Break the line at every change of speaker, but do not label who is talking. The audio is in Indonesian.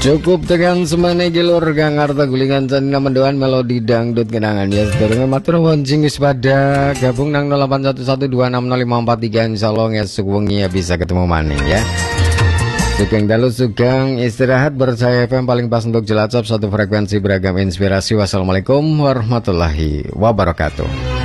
Cukup dengan semane gilur kang arta gulingan can mendoan melodi dangdut kenangan ya sedurunge matur nuwun jingis pada gabung nang 0812605543 insyaallah esuk wengi ya bisa ketemu maning ya. Sugeng dalu sugang istirahat bersaya FM paling pas untuk jelacap satu frekuensi beragam inspirasi. Wassalamualaikum warahmatullahi wabarakatuh.